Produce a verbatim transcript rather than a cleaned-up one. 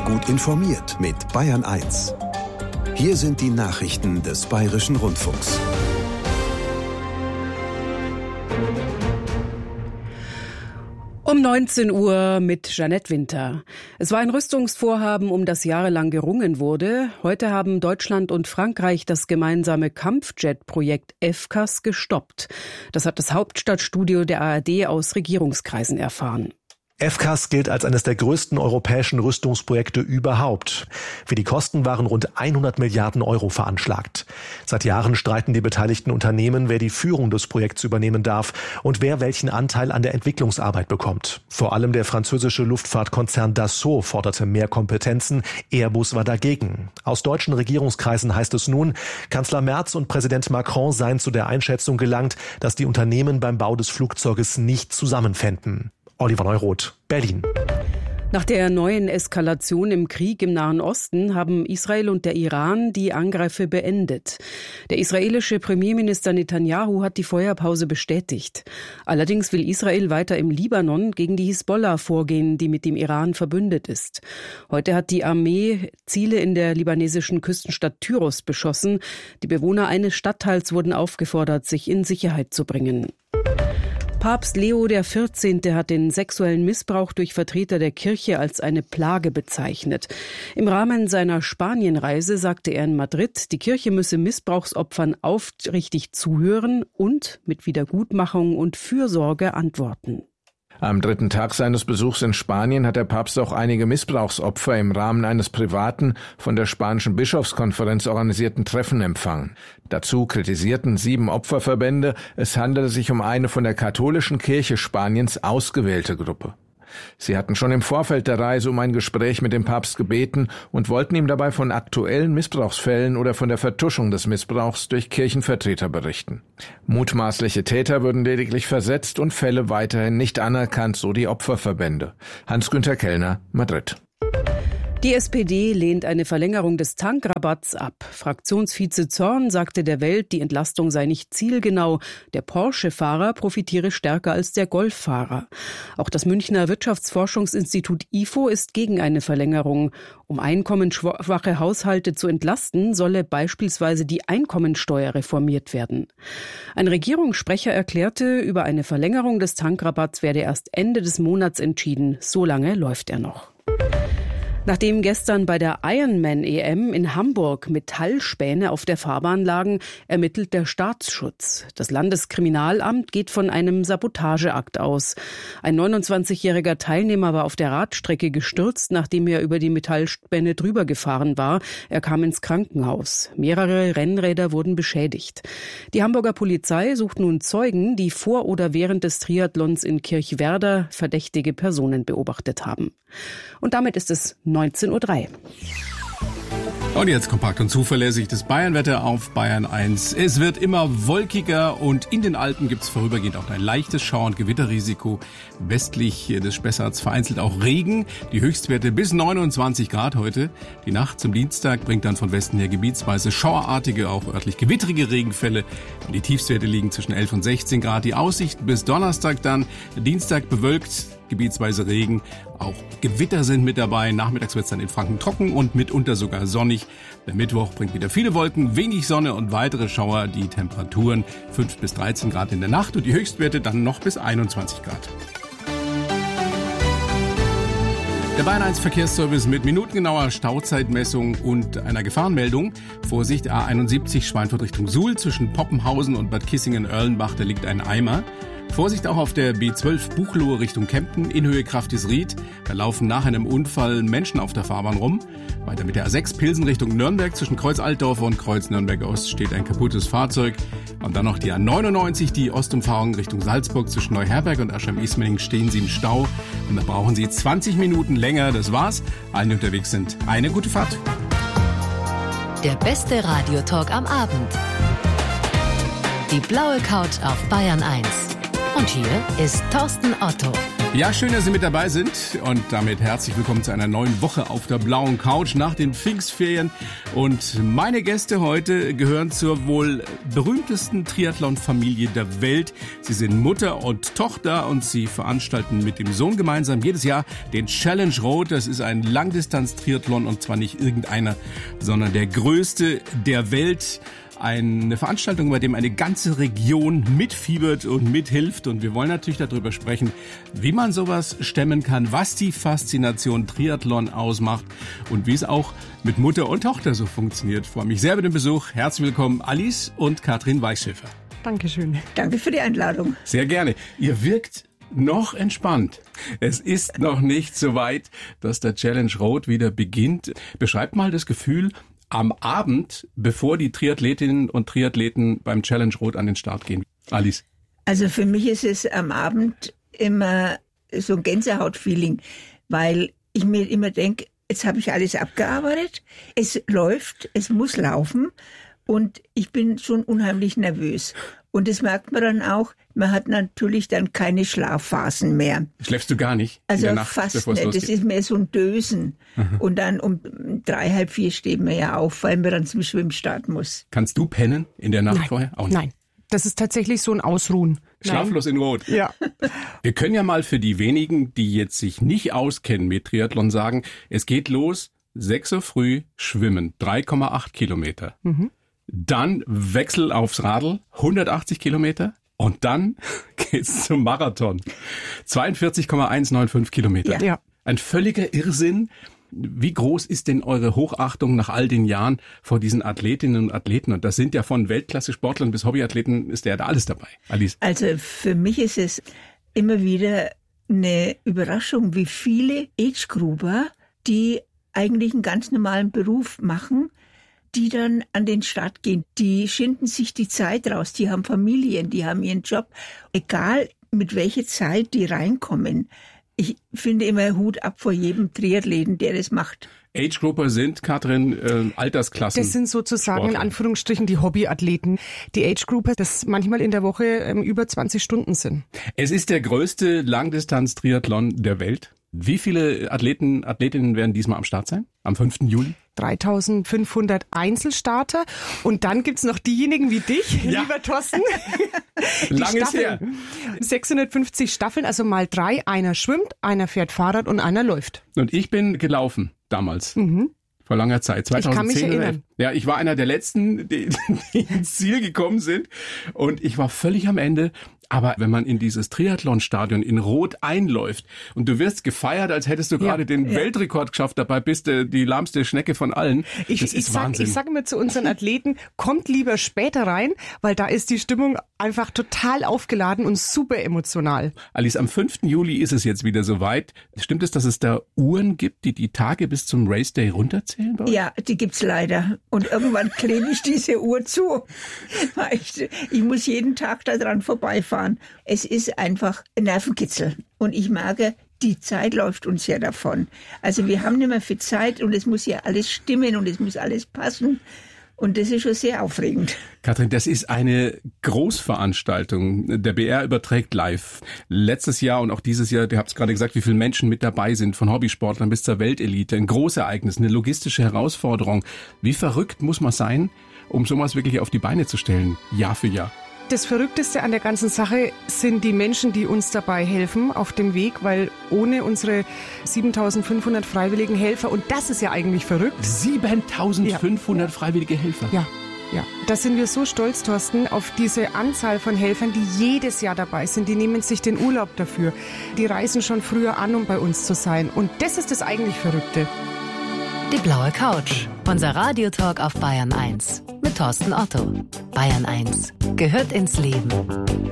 Gut informiert mit Bayern eins. Hier sind die Nachrichten des Bayerischen Rundfunks. Um neunzehn Uhr mit Jeanette Winter. Es war ein Rüstungsvorhaben, um das jahrelang gerungen wurde. Heute haben Deutschland und Frankreich das gemeinsame Kampfjet-Projekt F C A S gestoppt. Das hat das Hauptstadtstudio der A R D aus Regierungskreisen erfahren. F C A S gilt als eines der größten europäischen Rüstungsprojekte überhaupt. Für die Kosten waren rund hundert Milliarden Euro veranschlagt. Seit Jahren streiten die beteiligten Unternehmen, wer die Führung des Projekts übernehmen darf und wer welchen Anteil an der Entwicklungsarbeit bekommt. Vor allem der französische Luftfahrtkonzern Dassault forderte mehr Kompetenzen, Airbus war dagegen. Aus deutschen Regierungskreisen heißt es nun, Kanzler Merz und Präsident Macron seien zu der Einschätzung gelangt, dass die Unternehmen beim Bau des Flugzeuges nicht zusammenfänden. Oliver Neuroth, Berlin. Nach der neuen Eskalation im Krieg im Nahen Osten haben Israel und der Iran die Angriffe beendet. Der israelische Premierminister Netanyahu hat die Feuerpause bestätigt. Allerdings will Israel weiter im Libanon gegen die Hisbollah vorgehen, die mit dem Iran verbündet ist. Heute hat die Armee Ziele in der libanesischen Küstenstadt Tyros beschossen. Die Bewohner eines Stadtteils wurden aufgefordert, sich in Sicherheit zu bringen. Papst Leo der vierzehnte hat den sexuellen Missbrauch durch Vertreter der Kirche als eine Plage bezeichnet. Im Rahmen seiner Spanienreise sagte er in Madrid, die Kirche müsse Missbrauchsopfern aufrichtig zuhören und mit Wiedergutmachung und Fürsorge antworten. Am dritten Tag seines Besuchs in Spanien hat der Papst auch einige Missbrauchsopfer im Rahmen eines privaten, von der spanischen Bischofskonferenz organisierten Treffen empfangen. Dazu kritisierten sieben Opferverbände, es handele sich um eine von der katholischen Kirche Spaniens ausgewählte Gruppe. Sie hatten schon im Vorfeld der Reise um ein Gespräch mit dem Papst gebeten und wollten ihm dabei von aktuellen Missbrauchsfällen oder von der Vertuschung des Missbrauchs durch Kirchenvertreter berichten. Mutmaßliche Täter würden lediglich versetzt und Fälle weiterhin nicht anerkannt, so die Opferverbände. Hans-Günther Kellner, Madrid. Die S P D lehnt eine Verlängerung des Tankrabatts ab. Fraktionsvize Zorn sagte der Welt, die Entlastung sei nicht zielgenau. Der Porsche-Fahrer profitiere stärker als der Golf-Fahrer. Auch das Münchner Wirtschaftsforschungsinstitut I F O ist gegen eine Verlängerung. Um einkommensschwache Haushalte zu entlasten, solle beispielsweise die Einkommensteuer reformiert werden. Ein Regierungssprecher erklärte, über eine Verlängerung des Tankrabatts werde erst Ende des Monats entschieden. So lange läuft er noch. Nachdem gestern bei der Ironman-E M in Hamburg Metallspäne auf der Fahrbahn lagen, ermittelt der Staatsschutz. Das Landeskriminalamt geht von einem Sabotageakt aus. Ein neunundzwanzigjähriger Teilnehmer war auf der Radstrecke gestürzt, nachdem er über die Metallspäne drüber gefahren war. Er kam ins Krankenhaus. Mehrere Rennräder wurden beschädigt. Die Hamburger Polizei sucht nun Zeugen, die vor oder während des Triathlons in Kirchwerder verdächtige Personen beobachtet haben. Und damit ist es neunzehn Uhr drei. Und jetzt kompakt und zuverlässig das Bayernwetter auf Bayern eins. Es wird immer wolkiger und in den Alpen gibt es vorübergehend auch ein leichtes Schauer- und Gewitterrisiko. Westlich des Spessarts vereinzelt auch Regen. Die Höchstwerte bis neunundzwanzig Grad heute. Die Nacht zum Dienstag bringt dann von Westen her gebietsweise schauerartige, auch örtlich gewittrige Regenfälle. Und die Tiefstwerte liegen zwischen elf und sechzehn Grad. Die Aussicht bis Donnerstag dann. Dienstag bewölkt, gebietsweise Regen. Auch Gewitter sind mit dabei. Nachmittags wird es dann in Franken trocken und mitunter sogar sonnig. Der Mittwoch bringt wieder viele Wolken, wenig Sonne und weitere Schauer. Die Temperaturen fünf bis dreizehn Grad in der Nacht und die Höchstwerte dann noch bis einundzwanzig Grad. Der Bayern eins Verkehrsservice mit minutengenauer Stauzeitmessung und einer Gefahrenmeldung. Vorsicht, A einundsiebzig Schweinfurt Richtung Suhl zwischen Poppenhausen und Bad Kissingen-Erlenbach, da liegt ein Eimer. Vorsicht auch auf der B zwölf Buchloe Richtung Kempten, in Höhe Kraftisried. Da laufen nach einem Unfall Menschen auf der Fahrbahn rum. Weiter mit der A sechs Pilsen Richtung Nürnberg, zwischen Kreuz Altdorf und Kreuz Nürnberg Ost steht ein kaputtes Fahrzeug. Und dann noch die A neunundneunzig, die Ostumfahrung Richtung Salzburg, zwischen Neuherberg und Aschheim-Ismaning stehen Sie im Stau. Und da brauchen Sie zwanzig Minuten länger, das war's. Allen, die unterwegs sind, eine gute Fahrt. Der beste Radiotalk am Abend. Die blaue Couch auf Bayern eins. Und hier ist Thorsten Otto. Ja, schön, dass Sie mit dabei sind und damit herzlich willkommen zu einer neuen Woche auf der blauen Couch nach den Pfingstferien. Und meine Gäste heute gehören zur wohl berühmtesten Triathlon-Familie der Welt. Sie sind Mutter und Tochter und sie veranstalten mit dem Sohn gemeinsam jedes Jahr den Challenge Road. Das ist ein Langdistanz-Triathlon und zwar nicht irgendeiner, sondern der größte der Welt. Eine Veranstaltung, bei dem eine ganze Region mitfiebert und mithilft. Und wir wollen natürlich darüber sprechen, wie man sowas stemmen kann, was die Faszination Triathlon ausmacht und wie es auch mit Mutter und Tochter so funktioniert. Ich freue mich sehr über den Besuch. Herzlich willkommen, Alice und Katrin Weichschäfer. Dankeschön. Danke für die Einladung. Sehr gerne. Ihr wirkt noch entspannt. Es ist noch nicht so weit, dass der Challenge Road wieder beginnt. Beschreibt mal das Gefühl am Abend, bevor die Triathletinnen und Triathleten beim Challenge Road an den Start gehen. Alice? Also für mich ist es am Abend immer so ein Gänsehaut-Feeling, weil ich mir immer denke, jetzt habe ich alles abgearbeitet, es läuft, es muss laufen und ich bin schon unheimlich nervös. Und das merkt man dann auch, man hat natürlich dann keine Schlafphasen mehr. Schläfst du gar nicht also in der Nacht, fast bevor es nicht, losgeht? das ist mehr so ein Dösen. Mhm. Und dann um drei, halb vier stehen wir ja auf, weil man dann zum Schwimmen starten muss. Kannst du pennen in der Nacht Nein. vorher? Auch nicht. Nein, das ist tatsächlich so ein Ausruhen. Schlaflos in Rot. Ja. Wir können ja mal für die wenigen, die jetzt sich nicht auskennen mit Triathlon, sagen, es geht los, sechs Uhr früh schwimmen, drei Komma acht Kilometer. Mhm. Dann Wechsel aufs Radl, hundertachtzig Kilometer. Und dann geht's zum Marathon. zweiundvierzig Komma hundertfünfzehn Kilometer. Ja. Ein völliger Irrsinn. Wie groß ist denn eure Hochachtung nach all den Jahren vor diesen Athletinnen und Athleten? Und das sind ja von Weltklasse-Sportlern bis Hobbyathleten, ist ja da alles dabei. Alice? Also für mich ist es immer wieder eine Überraschung, wie viele Age-Grouper, die eigentlich einen ganz normalen Beruf machen, die dann an den Start gehen. Die schinden sich die Zeit raus, die haben Familien, die haben ihren Job. Egal, mit welcher Zeit die reinkommen. Ich finde immer Hut ab vor jedem Triathleten, der das macht. Age-Grouper sind, Katrin, äh, Altersklassen. Das sind sozusagen Sportler. in Anführungsstrichen die Hobbyathleten. Die Age-Grouper, das manchmal in der Woche ähm, über zwanzig Stunden sind. Es ist der größte Langdistanz-Triathlon der Welt. Wie viele Athleten, Athletinnen werden diesmal am Start sein? Am fünften Juli? dreitausendfünfhundert Einzelstarter. Und dann gibt's noch diejenigen wie dich, Ja. lieber Thorsten. Die Lang ist her. Staffeln. sechshundertfünfzig Staffeln, also mal drei. Einer schwimmt, einer fährt Fahrrad und einer läuft. Und ich bin gelaufen damals. Mhm. Vor langer Zeit, zweitausendzehn. Ich kann mich oder erinnern. elf. Ja, ich war einer der Letzten, die, die ins Ziel gekommen sind. Und ich war völlig am Ende. Aber wenn man in dieses Triathlonstadion in Rot einläuft und du wirst gefeiert, als hättest du gerade Ja, den ja. Weltrekord geschafft, dabei bist du die lahmste Schnecke von allen. Ich, das ich, ist sag, Wahnsinn. ich sage immer zu unseren Athleten, kommt lieber später rein, weil da ist die Stimmung einfach total aufgeladen und super emotional. Alice, am fünften Juli ist es jetzt wieder soweit. Stimmt es, dass es da Uhren gibt, die die Tage bis zum Race Day runterzählen? bei euch? Ja, die gibt's leider. Und irgendwann klebe ich diese Uhr zu. Weil Ich, ich muss jeden Tag da dran vorbeifahren. Es ist einfach ein Nervenkitzel. Und ich merke, die Zeit läuft uns ja davon. Also wir haben nicht mehr viel Zeit und es muss ja alles stimmen und es muss alles passen. Und das ist schon sehr aufregend. Katrin, das ist eine Großveranstaltung. Der B R überträgt live. Letztes Jahr und auch dieses Jahr, ihr habt es gerade gesagt, wie viele Menschen mit dabei sind, von Hobbysportlern bis zur Weltelite. Ein Großereignis, eine logistische Herausforderung. Wie verrückt muss man sein, um sowas wirklich auf die Beine zu stellen, Jahr für Jahr? Das Verrückteste an der ganzen Sache sind die Menschen, die uns dabei helfen auf dem Weg, weil ohne unsere siebentausendfünfhundert freiwilligen Helfer, und das ist ja eigentlich verrückt. siebentausendfünfhundert ja. freiwillige Helfer. Ja, ja. Da sind wir so stolz, Thorsten, auf diese Anzahl von Helfern, die jedes Jahr dabei sind. Die nehmen sich den Urlaub dafür. Die reisen schon früher an, um bei uns zu sein. Und das ist das eigentlich Verrückte. Die blaue Couch. Unser Radiotalk auf Bayern eins. Mit Thorsten Otto. Bayern eins gehört ins Leben.